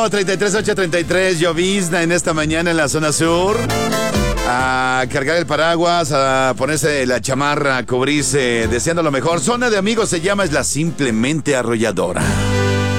1-833-833, llovizna en esta mañana en la zona sur. A cargar el paraguas, a ponerse la chamarra, a cubrirse, deseando lo mejor. Zona de amigos se llama, es la simplemente arrolladora.